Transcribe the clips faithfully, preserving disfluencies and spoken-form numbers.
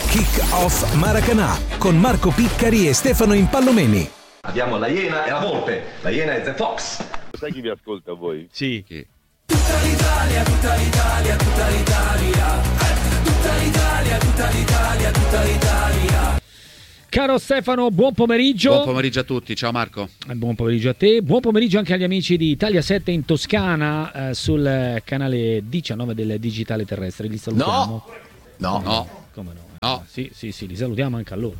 Kick Off Maracanã con Marco Piccari e Stefano Impallomeni. Abbiamo la Iena e la Volpe. La Iena è The Fox. Sai chi vi ascolta a voi? Sì. Chi? Tutta l'Italia, tutta l'Italia, tutta l'Italia. Tutta l'Italia, tutta l'Italia, tutta l'Italia. Caro Stefano, buon pomeriggio. Buon pomeriggio a tutti, ciao Marco. Buon pomeriggio a te, buon pomeriggio anche agli amici di Italia sette in Toscana eh, sul canale diciannove del Digitale Terrestre. Li salutiamo. No, no. Come no? No. Sì, sì, sì, li salutiamo anche a loro.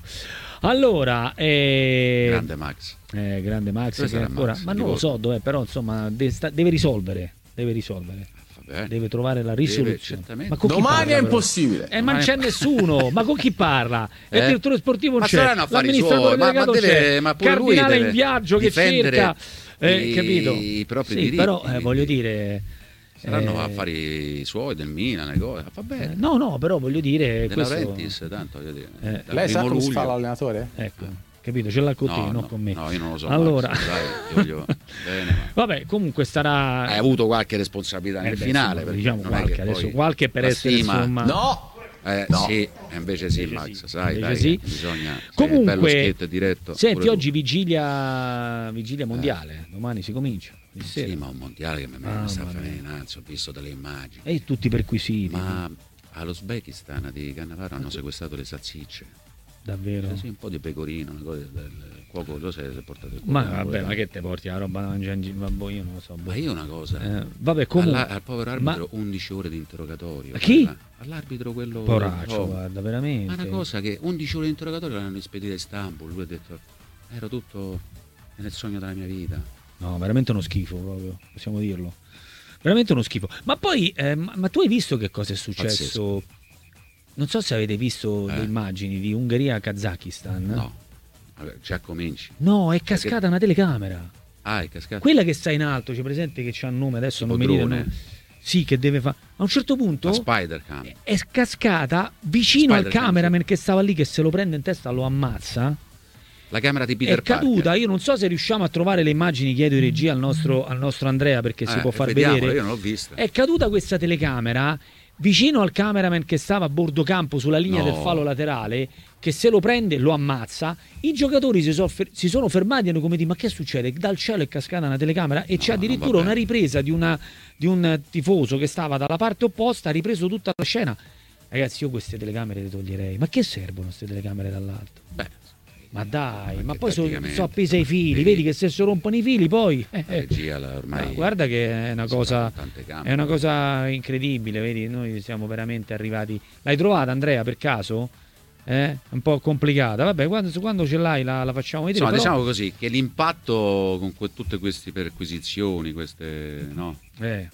Allora, eh... grande Max. Eh, grande Max, Dove che sarà ancora... Max? ma Di non lo Volpe. so dov'è, però insomma deve, sta... deve risolvere, deve risolvere. Vabbè. Deve trovare la risoluzione. certamente. Ma con chi Domani parla, è però? impossibile. Eh, ma non c'è nessuno. Ma con chi parla? Il Eh? direttore sportivo non Ma c'è. saranno affari L'amministratore suoi, ma- delegato ma deve- c'è. ma pure lui Cardinale deve in viaggio che difendere cerca. Eh, i- capito? i propri sì, diritti, però eh, quindi. voglio dire. Saranno eh, affari suoi, del Milan, cose. Va bene. eh, No, no, però voglio dire. De questo, Laurentiis, tanto voglio dire. Eh, dal Lei sa primo come si fa luglio. l'allenatore? Ecco, capito? Ce l'ha con te, No, non no, con me. no, io non lo so. Allora. Max, dai, ti voglio bene, ma Vabbè, comunque starà. hai avuto qualche responsabilità Eh, nel beh, finale, insomma, perché diciamo non è qualche, che adesso poi qualche per la essere stima- insomma. No. Eh, No. sì, e invece sì, Invece Max, sì, sai, invece dai, sì. che bisogna se è Comunque, bello schietto e diretto. Senti, pure tu. oggi vigilia vigilia mondiale, domani si comincia. Di sera. Sì, ma un mondiale che mi Ah, sta mamma mia. innanzi, ho visto delle immagini. E tutti perquisiti. Ma all'Uzbekistan di Cannavaro hanno sequestrato le salsicce. Davvero? Sì, un po' di pecorino, una cosa del cuoco, lo sai, si è portato il Ma cuoco. vabbè, ma che te porti la roba da mangiare in giro? Boh, io non lo so. boh. Ma io una cosa, Eh, vabbè, comunque. alla- al povero arbitro undici ore di interrogatorio. A chi? guarda. All'arbitro quello... Poraccio, oh. guarda, veramente. Ma una cosa che undici ore di interrogatorio l'hanno ispedita a Istanbul, lui ha detto, ero tutto nel sogno della mia vita. No, veramente uno schifo proprio, possiamo dirlo. Veramente uno schifo. Ma poi, eh, ma, ma tu hai visto che cosa è successo? Pazzesco. Non so se avete visto Eh. le immagini di Ungheria-Kazakistan. No, vabbè, già cominci. No, è cascata una telecamera. Ah, è cascato. Quella che sta in alto, c'è presente che c'ha un nome, adesso Tipo non mi dite il drone. nome. Sì, che deve fare. A un certo punto La Spider-Cam. è cascata vicino al Spider-Cam, cameraman che stava lì, che se lo prende in testa lo ammazza. La camera di Peter È caduta. Parker. Io non so se riusciamo a trovare le immagini, chiedo in regia al nostro, al nostro Andrea perché si Eh, può far vediamola, vedere. io non l'ho vista. È caduta questa telecamera vicino al cameraman che stava a bordo campo sulla linea No. del fallo laterale, che se lo prende lo ammazza. I giocatori si, so- fer- si sono fermati e hanno come dire: ma che succede? Dal cielo è cascata una telecamera e c'è No, non addirittura va una bene. ripresa di, una, di un tifoso che stava dalla parte opposta, ha ripreso tutta la scena. Ragazzi, io queste telecamere le toglierei. Ma che servono queste telecamere dall'alto? Beh, Ma dai, Anche ma poi sono tatticamente. so appese ai fili, Sì. vedi che se si rompono i fili poi... eh, la eh. regia la- ormai... No, guarda che è una si cosa, fa con tante camere. è una cosa incredibile, vedi, noi siamo veramente arrivati. L'hai trovata, Andrea, per caso? Eh? Un po' complicata. Vabbè, quando, quando ce l'hai la, la facciamo vedere. Insomma, però- diciamo così, che l'impatto con que- tutte queste perquisizioni, queste... no, eh,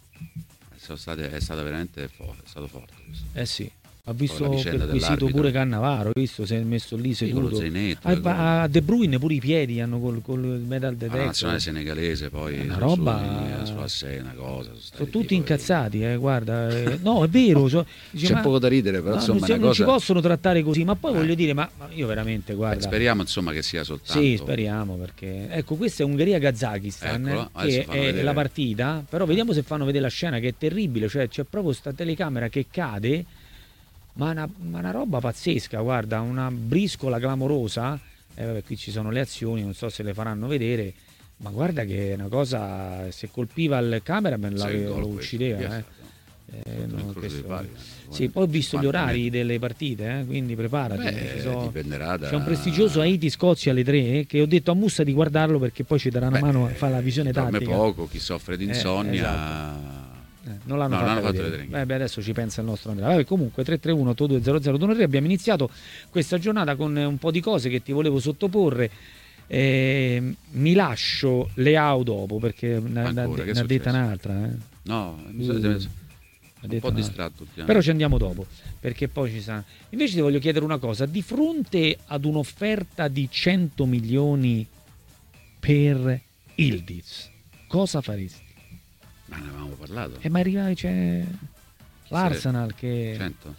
sono state, è stato veramente forte, è stato forte questo. eh sì, ha visto Con la vicenda perquisito dell'arbitro. pure Cannavaro, hai visto, si è messo lì Sì, con lo seduto. zainetto, a, le cose. a De Bruyne pure i piedi hanno col, col metal Ma detector. la nazionale senegalese poi È una su- roba- su- sulla sé, una cosa. Sono, stati Sono tutti tipo- incazzati, eh, guarda. eh, no, è vero. so- dice, C'è ma- poco da ridere, però no, insomma non, si, una non ci cosa... possono trattare così, ma poi Eh. voglio dire, ma, ma io veramente, Beh, guarda. speriamo insomma che sia soltanto... Sì, speriamo perché ecco, questa è Ungheria-Kazakistan, Eccolo, adesso che fanno è vedere. la partita, però vediamo se fanno vedere la scena che è terribile, cioè c'è proprio sta telecamera che cade, ma una, ma una roba pazzesca, guarda, una briscola clamorosa. E vabbè, qui ci sono le azioni, non so se le faranno vedere, ma guarda che è una cosa, se colpiva il cameraman la, Sì, il lo gol questo, uccideva, via eh. stato. Eh, Sotto no, l'incrocio questo- dei pali, sì, poi ho visto gli cinquanta orari metri. delle partite, eh, quindi preparati. Beh, ci so- dipenderà da... C'è un prestigioso Haiti-Scozia alle tre, eh, che ho detto a Mussa di guardarlo perché poi ci darà una Beh, mano a fare la visione chi dorme tattica. poco, chi soffre di Eh, insonnia... esatto. Eh, non l'hanno No, fatta non l'hanno fatto vedere. vedere. Beh, beh, adesso ci pensa il nostro Andrea. Vabbè, comunque tre tre uno otto due zero zero due tre, abbiamo iniziato questa giornata con un po' di cose che ti volevo sottoporre. Eh, mi lascio Leao dopo perché ne, Ancora, ne- che è ne ha detta successo? un'altra. Eh. No, mi Uh, sono ha un detto po' un'altra. distratto ultimamente. Però ci andiamo dopo, perché poi ci sa. Invece ti voglio chiedere una cosa: di fronte ad un'offerta di cento milioni per Ildiz, cosa faresti? Ma ne avevamo parlato. E ma arriva, c'è l'Arsenal che cento.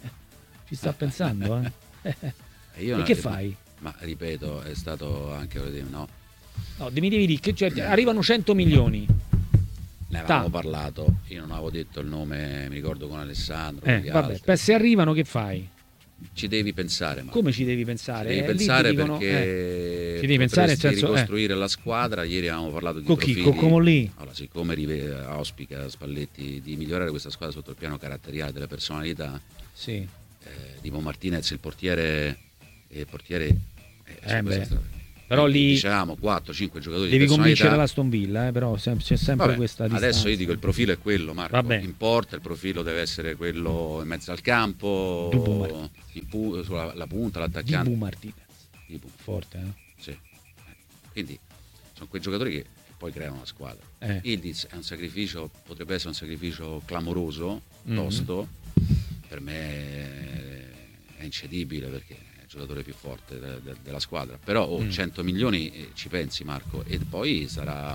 ci sta pensando, eh? E, io E no- che fai? Ma ripeto, è stato anche voglio dire, no. No, mi devi dire che cioè, arrivano cento milioni. Ne avevamo Ta. parlato, io non avevo detto il nome, mi ricordo con Alessandro. Eh, con gli vabbè, altri. beh, se arrivano che fai? ci devi pensare. Marco. Come ci devi pensare? Ci devi Eh, pensare dicono, perché eh, ci devi pensare nel potresti senso, eh. ricostruire la squadra. Ieri avevamo parlato di Con chi? profili. Con Comolli? Allora, siccome rive- auspica Spalletti di migliorare questa squadra sotto il piano caratteriale delle personalità, Sì. eh, Divo Martinez il portiere il portiere eh, Eh, su questa beh. strada. Però Quindi, lì diciamo quattro cinque giocatori devi di personalità. convincere l'Aston Villa, eh, però sem- c'è sempre Vabbè, questa distanza. adesso io dico il profilo è quello, Marco. Vabbè. In porta il profilo deve essere quello in mezzo al campo, Dibu Martinez. in pu- sulla la punta, Dibu l'attaccante. Martinez. Dibu. Forte, eh? Sì. Quindi sono quei giocatori che, che poi creano una squadra. Eh. Ildiz è un sacrificio, potrebbe essere un sacrificio clamoroso, Mhm. tosto. Per me è incedibile perché è il giocatore più forte de- de- della squadra. Però oh, Mm. cento milioni eh, ci pensi, Marco, e poi sarà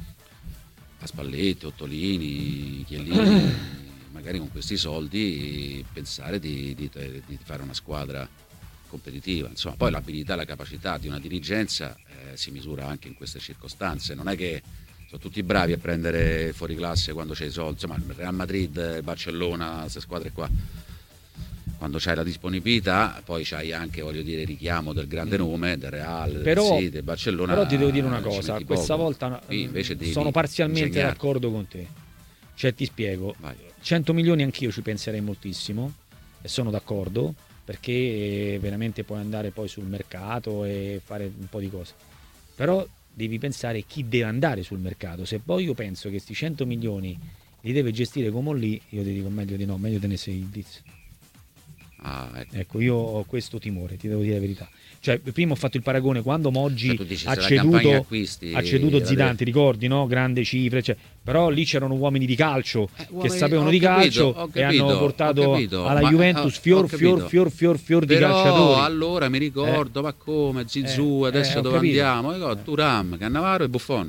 a Spalletti, Ottolini, Chiellini, magari con questi soldi pensare di, di- di fare una squadra competitiva. Insomma, poi l'abilità e la capacità di una dirigenza eh, si misura anche in queste circostanze. Non è che sono tutti bravi a prendere fuori classe quando c'è i soldi. Insomma, il Real Madrid, il Barcellona, queste squadre qua, quando c'hai la disponibilità, poi c'hai anche, voglio dire, il richiamo del grande nome, del Real, Però- del City, del Barcellona. Però ti devo dire una ci cosa, metti questa poco. volta Qui invece devi sono parzialmente ingegnarti. d'accordo con te. Cioè ti spiego, Vai. cento milioni anch'io ci penserei moltissimo e sono d'accordo perché veramente puoi andare poi sul mercato e fare un po' di cose. Però devi pensare chi deve andare sul mercato. Se poi io penso che questi cento milioni li deve gestire come lì, io ti dico meglio di no, meglio tenesse il Diz. Ah, ecco. Ecco, io ho questo timore, ti devo dire la verità. Cioè, prima ho fatto il paragone quando Moggi Cioè, tu dici, ha se la campagna ceduto, acquisti ha ceduto la Zidane, deve- ti ricordi, no? Grande cifre, cioè, però lì c'erano uomini di calcio Eh, che uomini- sapevano ho di capito, calcio ho e capito, hanno ho portato capito, alla ma- Juventus ho- fior, ho fior, capito. fior, fior, fior di Però calciatori. allora mi ricordo, ma come Zizou, Eh, adesso eh, ho dove capito. andiamo? Io dico, Thuram, Cannavaro e Buffon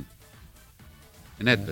e Nedved.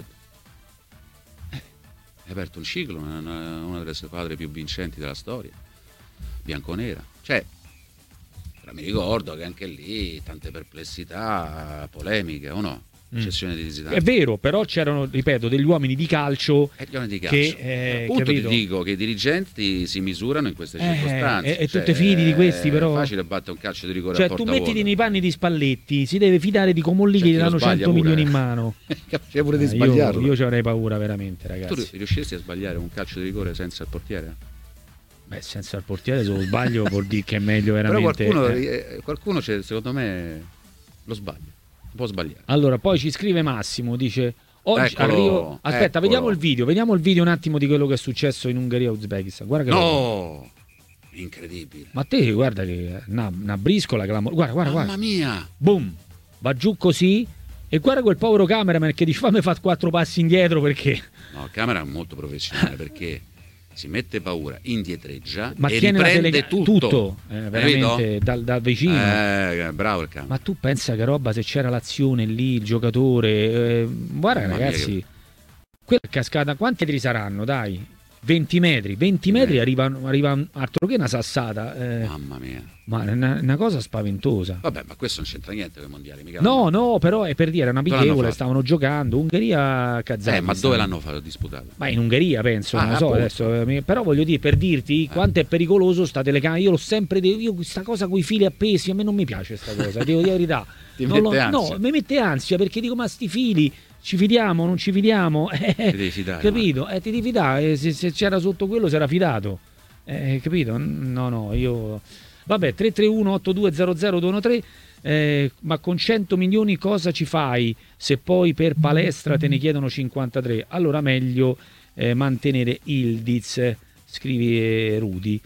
Eh, hai aperto un ciclo, una, una delle squadre più vincenti della storia, bianconera. Cioè, però mi ricordo che anche lì tante perplessità, polemiche, o no? Mm. Cessione di Zidane. È vero, però c'erano, ripeto, degli uomini di calcio E gli uomini di calcio. che, eh, Appunto capito? ti dico che i dirigenti si misurano in queste Eh, circostanze. e- e tu te fidi di questi, però? È facile battere un calcio di rigore Cioè, a tu porta mettiti vuota. nei panni di Spalletti, si deve fidare di Comolli C'è che chi gli lo danno sbaglia cento pure, milioni eh. in mano. Capace pure di Eh, io, sbagliarlo. io ci avrei paura veramente, Tu ragazzi. riusciresti a sbagliare un calcio di rigore senza il portiere? Beh, senza il portiere, se lo sbaglio vuol dire che è meglio Però veramente. qualcuno, eh. eh, qualcuno c'è, secondo me lo sbaglia. Può sbagliare. Allora, poi ci scrive Massimo, dice oggi Eccolo, arrivo. Aspetta, eccolo. vediamo il video, vediamo il video un attimo di quello che è successo in Ungheria e Uzbekistan. Guarda che roba. No! Incredibile. Ma te guarda che una, una briscola clamorosa. Guarda, guarda, Mamma guarda. mia! Boom! Va giù così e guarda quel povero cameraman che dice fammi fare quattro passi indietro perché No, Camera è molto professionale perché si mette paura, indietreggia ma e tiene la riprende telega- tutto. eh, Hai veramente capito? dal, dal vicino. Eh, bravo il Camera. Ma tu pensa che roba se c'era l'azione lì, il giocatore. eh, guarda Mamma mia, ragazzi, che- quella è cascata, quanti metri saranno? Dai, venti metri, venti metri arriva, arriva altro che una sassata. eh, Mamma mia. ma è una, una cosa spaventosa. Vabbè, ma questo non c'entra niente con i mondiali, mica. No, no, però è per dire, era una Dove l'hanno amichevole, fatto? stavano giocando, Ungheria, Kazakistan. Eh, ma dove l'hanno fatto disputato? Ma in Ungheria penso, Ah, non lo so appunto. adesso, eh, mi- però voglio dire, per dirti quanto è pericoloso sta telecamera, io l'ho sempre detto, io questa cosa con i fili appesi, a me non mi piace sta cosa, devo dire la verità. Ti Non mette lo- ansia. No, mi mette ansia perché dico, ma sti fili, ci fidiamo, non ci fidiamo? Eh, Ti devi fidare, capito? Eh, ti devi fidare, eh, se, se c'era sotto quello si era fidato, eh, capito? No, no, io... Vabbè, tre tre uno otto due zero zero due uno tre, eh, ma con cento milioni cosa ci fai se poi per palestra te ne chiedono cinquantatré? Allora meglio eh, mantenere Ildiz, scrive Rudy.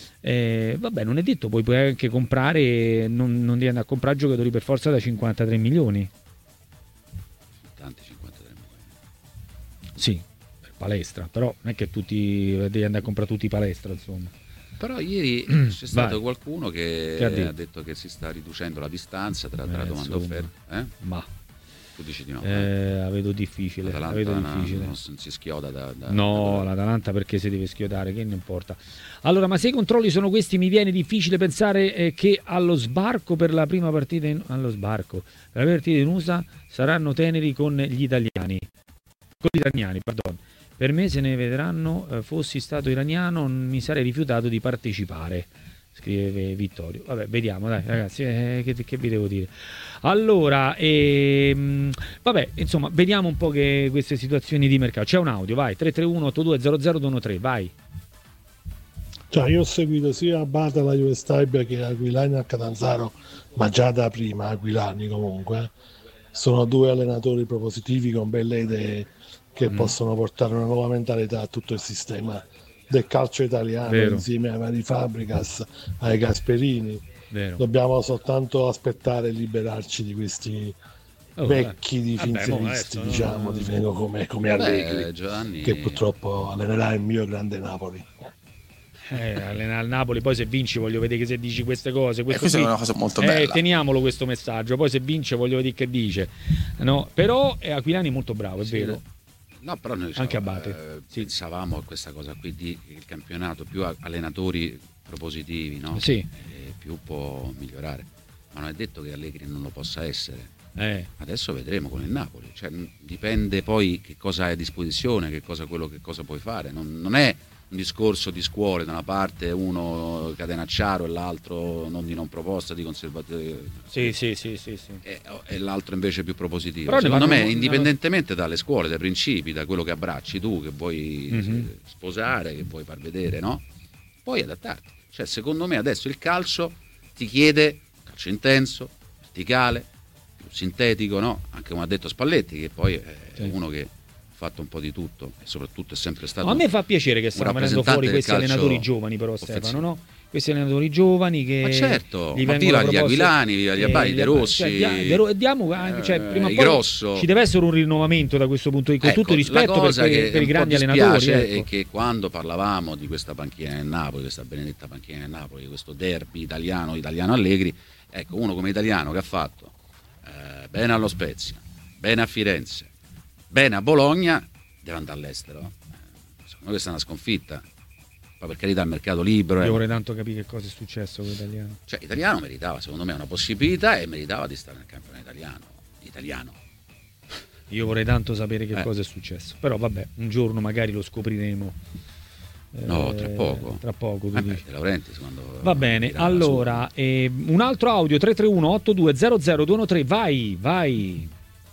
Eh, vabbè, non è detto, poi puoi anche comprare, non, non devi andare a comprare giocatori per forza da cinquantatré milioni. Tanti cinquantatré milioni. Sì, per palestra, però non è che tutti devi andare a comprare tutti palestra, insomma. Però ieri c'è stato Vai. qualcuno che, Che ha ha detto? detto che si sta riducendo la distanza tra, tra Eh, domanda e insomma. offerta. Eh? Ma Tu dici di no? eh, la vedo difficile, la L'Atalanta vedo non- difficile. non si schioda da... da No, da- l'Atalanta perché si deve schiodare, che ne importa. Allora, ma se i controlli sono questi, mi viene difficile pensare eh, che allo sbarco per la prima partita in, allo sbarco per la prima partita in U S A saranno teneri con gli italiani. Con gli iraniani, pardon. Per me se ne vedranno, eh, fossi stato iraniano non mi sarei rifiutato di partecipare, scrive Vittorio. Vabbè, vediamo, dai ragazzi, eh, che, che vi devo dire. Allora, ehm, vabbè, insomma, vediamo un po' che queste situazioni di mercato. C'è un audio, vai, tre tre uno otto due zero zero due uno tre, vai. Cioè, io ho seguito sia Bata la Juve Stabia che Aquilani a Catanzaro, ma già da prima Aquilani comunque. Sono due allenatori propositivi con belle idee che mm. possono portare una nuova mentalità a tutto il sistema del calcio italiano. Vero. Insieme ai vari Fabregas, ai Gasperini. Vero. Dobbiamo soltanto aspettare e liberarci di questi oh, vecchi difensoristi, vabbè, diciamo, no, no, no. come, come Allegri, Giovanni... che purtroppo allenerà il mio grande Napoli. Eh, allenare al Napoli, poi se vinci voglio vedere che se dici queste cose. Questo eh, questa qui, è una cosa molto eh, bella. Teniamolo questo messaggio, poi se vince voglio vedere che dice. No, però eh, Aquilani è molto bravo, è sì, vero. No, però noi anche diciamo, Abate. Eh, sì. Pensavamo a questa cosa qui di il campionato più allenatori propositivi, no? Sì. E più può migliorare. Ma non è detto che Allegri non lo possa essere. Eh. Adesso vedremo con il Napoli, cioè, dipende poi che cosa hai a disposizione, che cosa quello che cosa puoi fare. Non, non è un discorso di scuole, da una parte uno catenacciaro e l'altro non di non proposta, di conservatore, sì, sì, sì, sì, sì. E, e l'altro invece più propositivo. Però secondo me vanno... indipendentemente dalle scuole, dai principi, da quello che abbracci tu, che vuoi mm-hmm. sposare, che vuoi far vedere, no? Puoi adattarti. Cioè, secondo me adesso il calcio ti chiede calcio intenso, verticale, più sintetico, no? Anche come ha detto Spalletti, che poi è sì. uno che fatto un po' di tutto e soprattutto è sempre stato. No, a me fa piacere che stanno venendo fuori questi allenatori giovani, però Stefano, no? Questi allenatori giovani che ma certo, gli ma viva gli Aquilani, viva gli Abati, De Rossi, cioè, diamo anche, cioè, prima o poi Grosso. Ci deve essere un rinnovamento da questo punto di vista, con ecco, tutto rispetto per, per, per i grandi allenatori. Ecco. È che quando parlavamo di questa panchina del Napoli, questa benedetta panchina del Napoli, di questo derby italiano, italiano Allegri, ecco, uno come Italiano che ha fatto eh, bene allo Spezia, bene a Firenze, bene a Bologna, deve andare all'estero. Secondo me questa è una sconfitta. Poi per carità il mercato libero. Io eh. vorrei tanto capire che cosa è successo con l'italiano. Cioè Italiano meritava secondo me una possibilità e meritava di stare nel campionato italiano. Italiano. Io vorrei tanto sapere che eh. cosa è successo. Però vabbè, un giorno magari lo scopriremo. No, tra poco. Tra poco, tu eh dici. Beh, Laurenti, quando va bene, allora eh, un altro audio tre tre uno otto due zero zero due uno tre, vai, vai.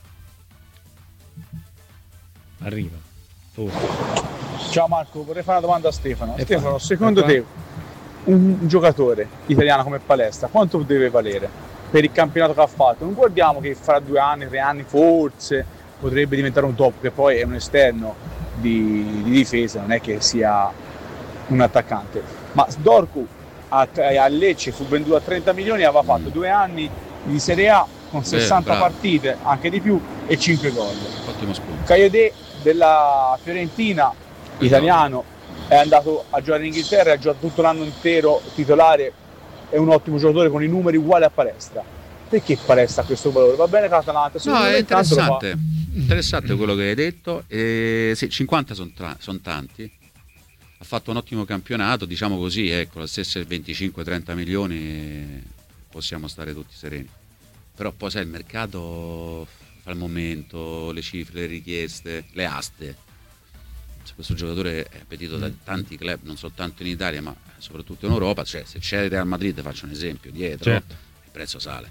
Arriva. Forse. Ciao Marco, vorrei fare una domanda a Stefano. E Stefano, qua, secondo te un giocatore italiano come Palestra quanto deve valere per il campionato che ha fatto? Non guardiamo che fra due anni, tre anni forse potrebbe diventare un top, che poi è un esterno di, di difesa, non è che sia un attaccante. Ma Dorgu a, a Lecce fu venduto a trenta milioni e aveva fatto due anni di Serie A con sessanta Beh, partite, anche di più, e cinque gol. Ottimo spunto. Caiodè della Fiorentina, italiano, è andato a giocare in Inghilterra, ha giocato tutto l'anno intero titolare, è un ottimo giocatore con i numeri uguali a Palestra. Perché Palestra ha questo valore? Va bene che l'Atalanta? No, è interessante, interessante quello che hai detto. Eh, sì, cinquanta sono tra- son tanti. Ha fatto un ottimo campionato, diciamo così, ecco, la stessa venticinque trenta milioni possiamo stare tutti sereni. Però poi sai, il mercato fa il momento, le cifre, le richieste, le aste. Questo giocatore è appetito da tanti club, non soltanto in Italia ma soprattutto in Europa, cioè se c'è il Real Madrid, faccio un esempio, dietro, certo, il prezzo sale.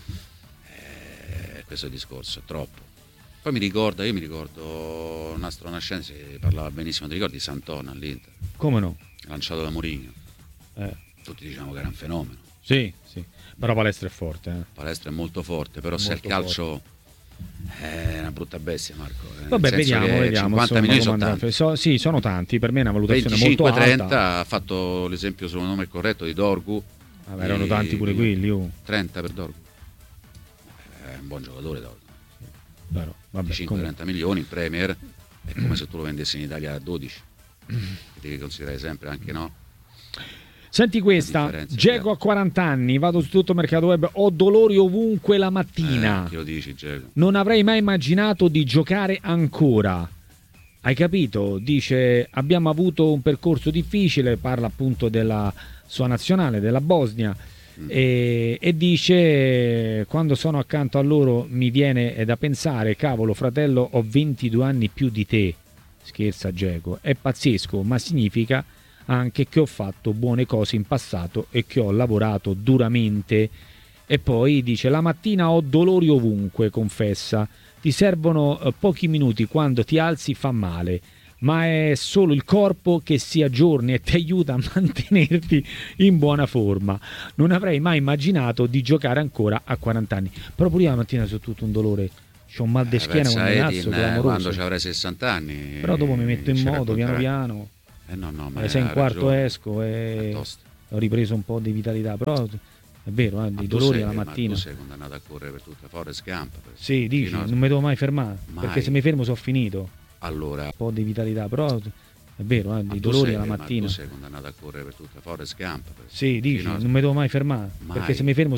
Eh, questo è il discorso, è troppo. Poi mi ricorda, io mi ricordo Nastro Nascenzi parlava benissimo, ti ricordi Sant'Ona all'Inter? Come no? Lanciato da Mourinho. Eh. Tutti diciamo che era un fenomeno. Sì, sì. Però Palestra è forte. Eh. Palestra è molto forte, però molto se il calcio... Forte. È una brutta bestia, Marco. Vabbè, vediamo, vediamo. cinquanta milioni sono tanti. So, sì, sono tanti. Per me è una valutazione molto alta. venticinque trenta ha fatto l'esempio, secondo me, corretto di Dorgu. Vabbè, erano tanti pure quelli. Oh. trenta per Dorgu. È un buon giocatore, Dorgu. Però, vabbè, venticinque trenta milioni in Premier. È come se tu lo vendessi in Italia a dodici. Devi considerare sempre anche, no? Senti questa, Dzeko a quaranta anni, vado su tutto il mercato web, ho dolori ovunque la mattina. Eh, che lo dici, Dzeko? Non avrei mai immaginato di giocare ancora. Hai capito? Dice, abbiamo avuto un percorso difficile, parla appunto della sua nazionale, della Bosnia, mm. e, e dice, quando sono accanto a loro mi viene da pensare, cavolo fratello, ho ventidue anni più di te. Scherza Dzeko, è pazzesco, ma significa anche che ho fatto buone cose in passato e che ho lavorato duramente. E poi dice: la mattina ho dolori ovunque, confessa, ti servono eh, pochi minuti, quando ti alzi fa male, ma è solo il corpo che si aggiorna e ti aiuta a mantenerti in buona forma. Non avrei mai immaginato di giocare ancora a quaranta anni. Però pure io la mattina ho tutto un dolore, c'ho un mal di Eh, schiena pensa quando mi a alzo, Edin, eh, clamoroso. quando ci avrai sessanta anni. Però dopo mi metto in ci moto piano racconterai. piano, Eh no, no, ma alle sei e un ha quarto ragione. esco È e tosto. ho ripreso un po' di vitalità. Però è vero, eh, Ma i tu dolori sei- alla ma mattina. tu sei condannato a correre per tutta Forest Gump. per- Sì, dici, fino a- non mi devo mai fermare, Mai. perché se mi fermo sono finito. Allora, Un po' di vitalità, però è vero, eh, ma i tu dolori sei- alla ma mattina. tu sei condannato a correre per tutta Forest Gump. per- Sì, dici, fino a- non mi devo mai fermare, Mai. perché se mi fermo